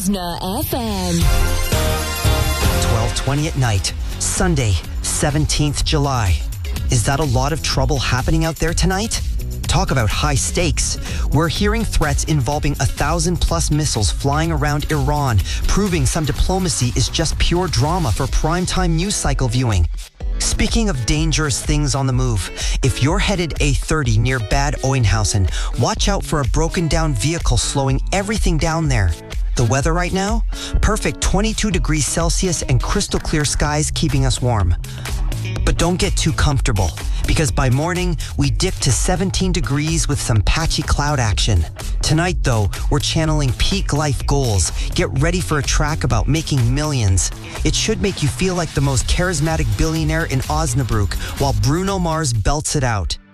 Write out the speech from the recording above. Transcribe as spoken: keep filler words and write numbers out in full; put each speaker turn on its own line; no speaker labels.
Osna F M.
twelve twenty at night, Sunday, seventeenth July. Is that a lot of trouble happening out there tonight? Talk about high stakes. We're hearing threats involving a thousand plus missiles flying around Iran, proving some diplomacy is just pure drama for primetime news cycle viewing. Speaking of dangerous things on the move, if you're headed A thirty near Bad Oeynhausen, watch out for a broken down vehicle slowing everything down there. The weather right now? Perfect twenty-two degrees Celsius and crystal clear skies keeping us warm. But don't get too comfortable, because by morning, we dip to seventeen degrees with some patchy cloud action. Tonight, though, we're channeling peak life goals. Get ready for a track about making millions. It should make you feel like the most charismatic billionaire in Osnabrück while Bruno Mars belts it out.